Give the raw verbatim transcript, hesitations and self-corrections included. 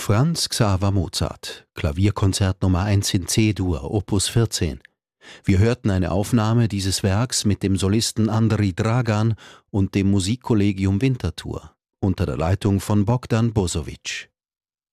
Franz Xaver Mozart, Klavierkonzert Nummer eins in C-Dur, Opus vierzehn. Wir hörten eine Aufnahme dieses Werks mit dem Solisten Andrei Dragan und dem Musikkollegium Winterthur unter der Leitung von Bogdan Bosovic.